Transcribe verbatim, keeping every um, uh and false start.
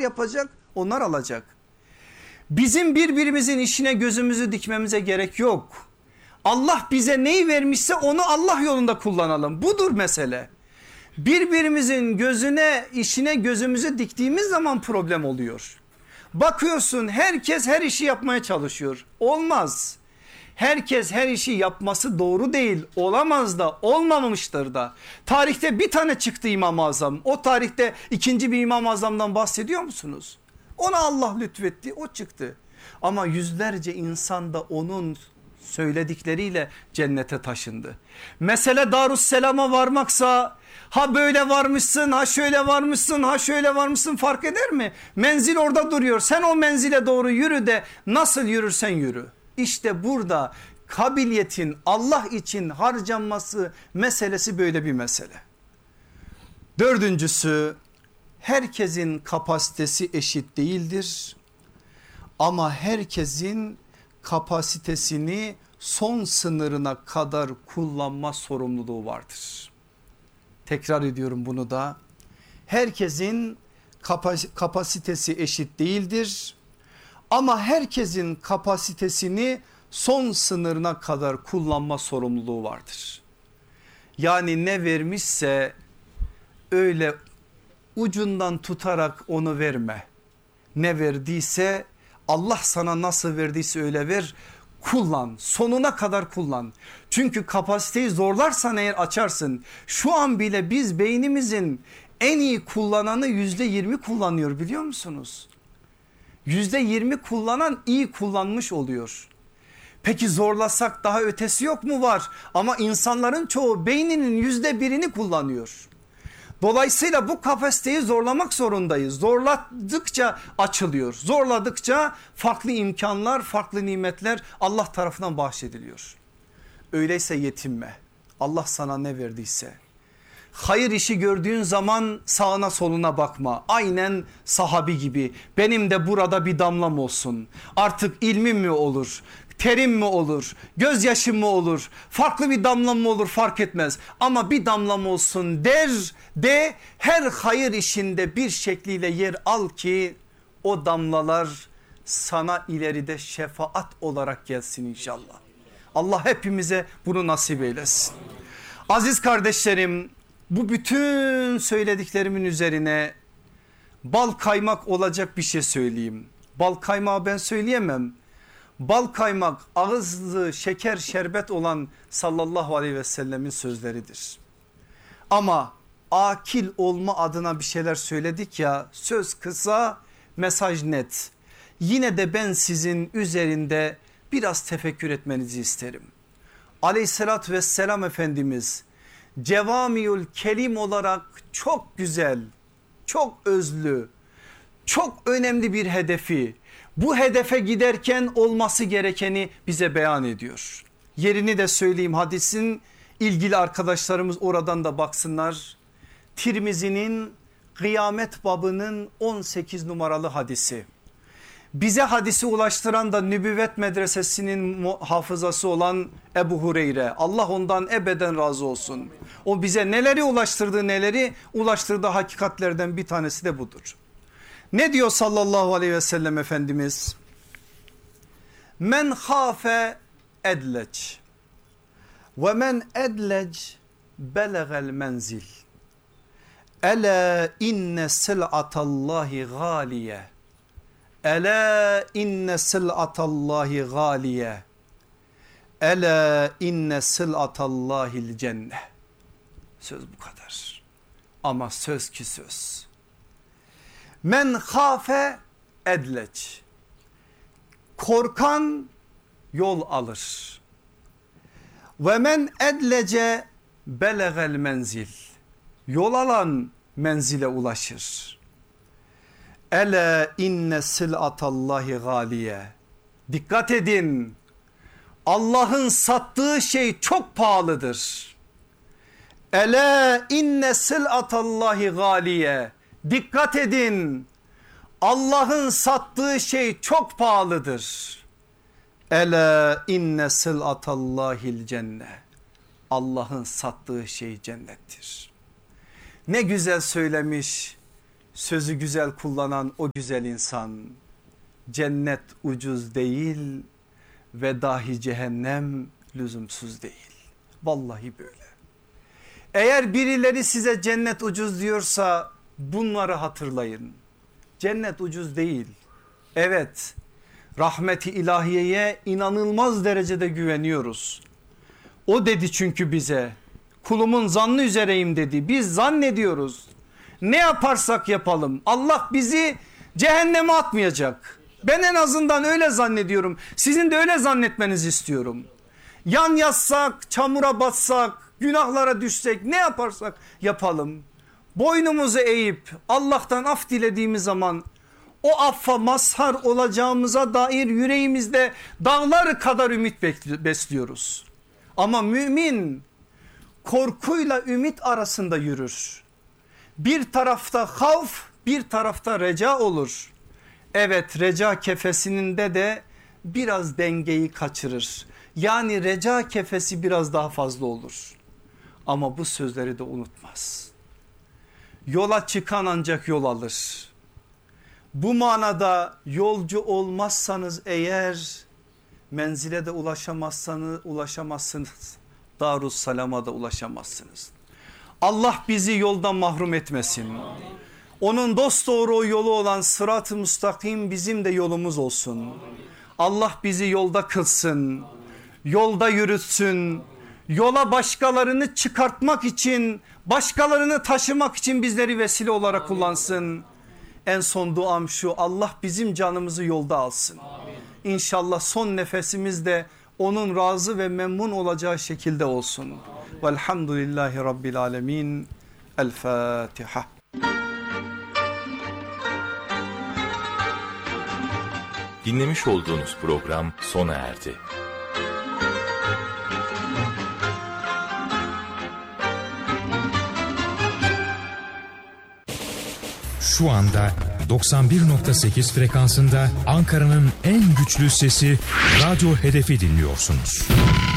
yapacak, onlar alacak. Bizim birbirimizin işine gözümüzü dikmemize gerek yok. Allah bize neyi vermişse onu Allah yolunda kullanalım. Budur mesele. Birbirimizin gözüne, işine gözümüzü diktiğimiz zaman problem oluyor. Bakıyorsun herkes her işi yapmaya çalışıyor. Olmaz. Herkes her işi yapması doğru değil. Olamaz da, olmamıştır da. Tarihte bir tane çıktı İmam-ı Azam. O tarihte ikinci bir İmam-ı Azam'dan bahsediyor musunuz? Ona Allah lütfetti, o çıktı. Ama yüzlerce insan da onun söyledikleriyle cennete taşındı. Mesele Darüsselam'a varmaksa, ha böyle varmışsın, ha şöyle varmışsın, ha şöyle varmışsın, fark eder mi? Menzil orada duruyor. Sen o menzile doğru yürü de nasıl yürürsen yürü. İşte burada kabiliyetin Allah için harcanması meselesi böyle bir mesele. Dördüncüsü, herkesin kapasitesi eşit değildir. Ama herkesin kapasitesini son sınırına kadar kullanma sorumluluğu vardır. Tekrar ediyorum bunu da. Herkesin kapasitesi eşit değildir. Ama herkesin kapasitesini son sınırına kadar kullanma sorumluluğu vardır. Yani ne vermişse öyle ucundan tutarak onu verme. Ne verdiyse Allah sana nasıl verdiyse öyle ver, kullan, sonuna kadar kullan. Çünkü kapasiteyi zorlarsan eğer açarsın. Şu an bile biz beynimizin en iyi kullananı yüzde yirmi kullanıyor, biliyor musunuz? yüzde yirmi kullanan iyi kullanmış oluyor. Peki zorlasak daha ötesi yok mu? Var, ama insanların çoğu beyninin yüzde birini kullanıyor. Dolayısıyla bu kapasiteyi zorlamak zorundayız. Zorladıkça açılıyor. Zorladıkça farklı imkanlar, farklı nimetler Allah tarafından bahşediliyor. Öyleyse yetinme. Allah sana ne verdiyse. Hayır işi gördüğün zaman sağına soluna bakma. Aynen sahabi gibi, benim de burada bir damlam olsun. Artık ilmim mi olur, terim mi olur, gözyaşım mı olur, farklı bir damlam mı olur, fark etmez. Ama bir damlam olsun der de, her hayır işinde bir şekliyle yer al ki o damlalar sana ileride şefaat olarak gelsin inşallah. Allah hepimize bunu nasip eylesin. Aziz kardeşlerim, bu bütün söylediklerimin üzerine bal kaymak olacak bir şey söyleyeyim. Bal kaymağı ben söyleyemem. Bal kaymak ağızlı şeker şerbet olan sallallahu aleyhi ve sellemin sözleridir. Ama akil olma adına bir şeyler söyledik ya, söz kısa, mesaj net. Yine de ben sizin üzerinde biraz tefekkür etmenizi isterim. Aleyhissalatü vesselam Efendimiz Cevamiül Kelim olarak çok güzel, çok özlü, çok önemli bir hedefi, bu hedefe giderken olması gerekeni bize beyan ediyor. Yerini de söyleyeyim, hadisin ilgili arkadaşlarımız oradan da baksınlar. Tirmizi'nin kıyamet babının on sekiz numaralı hadisi. Bize hadisi ulaştıran da Nübüvvet Medresesi'nin hafızası olan Ebu Hureyre. Allah ondan ebeden razı olsun. O bize neleri ulaştırdı, neleri ulaştırdı, hakikatlerden bir tanesi de budur. Ne diyor sallallahu aleyhi ve sellem Efendimiz? Men hafe edleç ve men edleç belegel menzil. Ela inne sil'atallahi galiye. Ela inne sil'atallahi galiye. Ela inne sil'atallahil cenne. Söz bu kadar. Ama söz ki söz. Men hafe edleç. Korkan yol alır. Ve men edlece belegel menzil. Yol alan menzile ulaşır. Ele inne sil'atallahi galiye. Dikkat edin. Allah'ın sattığı şey çok pahalıdır. Ele inne sil'atallahi galiye. Dikkat edin. Allah'ın sattığı şey çok pahalıdır. Ele inne sil'atallahil cenne. Allah'ın sattığı şey cennettir. Ne güzel söylemiş. Sözü güzel kullanan o güzel insan. Cennet ucuz değil ve dahi cehennem lüzumsuz değil. Vallahi böyle. Eğer birileri size cennet ucuz diyorsa bunları hatırlayın. Cennet ucuz değil. Evet, rahmeti ilahiyeye inanılmaz derecede güveniyoruz. O dedi çünkü bize, kulumun zannı üzereyim dedi. Biz zannediyoruz. Ne yaparsak yapalım Allah bizi cehenneme atmayacak. Ben en azından öyle zannediyorum. Sizin de öyle zannetmenizi istiyorum. Yan yatsak, çamura batsak, günahlara düşsek, ne yaparsak yapalım, boynumuzu eğip Allah'tan af dilediğimiz zaman o affa mazhar olacağımıza dair yüreğimizde dağlar kadar ümit besliyoruz. Ama mümin korkuyla ümit arasında yürür. Bir tarafta havf, bir tarafta reca olur. Evet, reca kefesinde de biraz dengeyi kaçırır. Yani reca kefesi biraz daha fazla olur. Ama bu sözleri de unutmaz. Yola çıkan ancak yol alır. Bu manada yolcu olmazsanız eğer menzile de ulaşamazsanız ulaşamazsınız. Darussalam'a da ulaşamazsınız. Allah bizi yoldan mahrum etmesin. Onun dosdoğru yolu olan sırat-ı müstakim bizim de yolumuz olsun. Allah bizi yolda kılsın, yolda yürütsün. Yola başkalarını çıkartmak için, başkalarını taşımak için bizleri vesile olarak kullansın. En son duam şu: Allah bizim canımızı yolda alsın. İnşallah son nefesimiz de onun razı ve memnun olacağı şekilde olsun. Velhamdülillahi Rabbil alemin. El Fatiha. Dinlemiş olduğunuz program sona erdi. Şu anda doksan bir nokta sekiz frekansında Ankara'nın en güçlü sesi Radyo Hedef'i dinliyorsunuz.